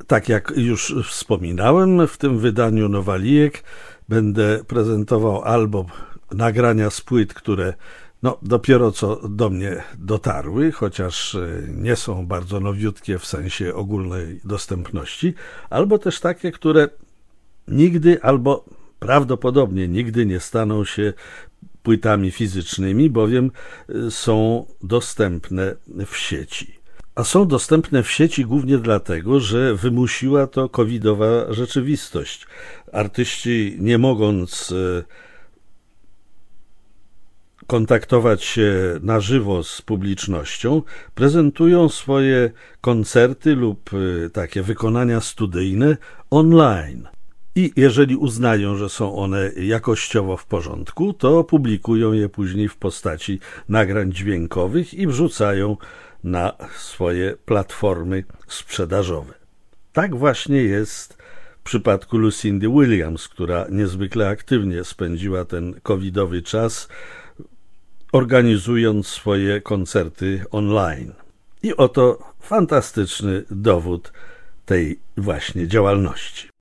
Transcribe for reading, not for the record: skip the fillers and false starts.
Tak jak już wspominałem, w tym wydaniu Nowalijek będę prezentował albo nagrania z płyt, które dopiero co do mnie dotarły, chociaż nie są bardzo nowiutkie w sensie ogólnej dostępności, albo też takie, które nigdy albo prawdopodobnie nigdy nie staną się płytami fizycznymi, bowiem są dostępne w sieci. A są dostępne w sieci głównie dlatego, że wymusiła to covidowa rzeczywistość. Artyści, nie mogąc kontaktować się na żywo z publicznością, prezentują swoje koncerty lub takie wykonania studyjne online. I jeżeli uznają, że są one jakościowo w porządku, to publikują je później w postaci nagrań dźwiękowych i wrzucają na swoje platformy sprzedażowe. Tak właśnie jest w przypadku Lucindy Williams, która niezwykle aktywnie spędziła ten covidowy czas, organizując swoje koncerty online. I oto fantastyczny dowód tej właśnie działalności.